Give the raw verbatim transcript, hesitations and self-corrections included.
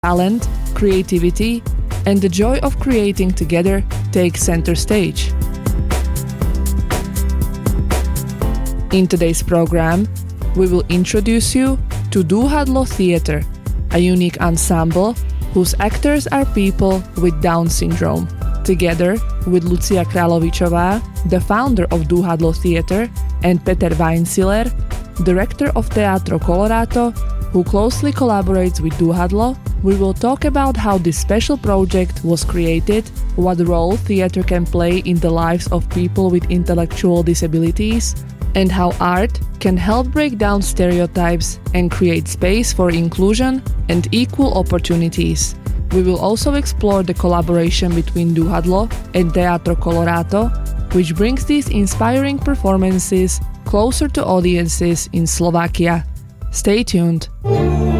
talent, creativity, and the joy of creating together take center stage. In today's program, we will introduce you to Dúhadlo Theatre, a unique ensemble whose actors are people with Down syndrome. Together with Lucia Královičová, the founder of Dúhadlo Theatre, and Peter Weinziller, director of Teatro Colorato, who closely collaborates with Dúhadlo, we will talk about how this special project was created, what role theatre can play in the lives of people with intellectual disabilities, and how art can help break down stereotypes and create space for inclusion and equal opportunities. We will also explore the collaboration between Dúhadlo and Teatro Colorato, which brings these inspiring performances closer to audiences in Slovakia. Stay tuned!